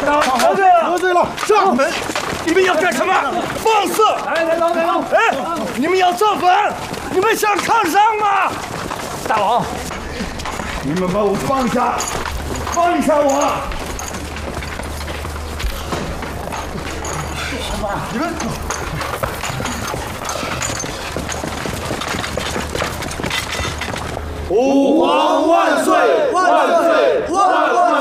得罪了，上门！ 你们要干什么？放肆！ 来龙！ 哎，你们要造反？你们想抗上吗？ 大王， 你们把我放下，放下我！你们。 吾皇万岁！万岁！万万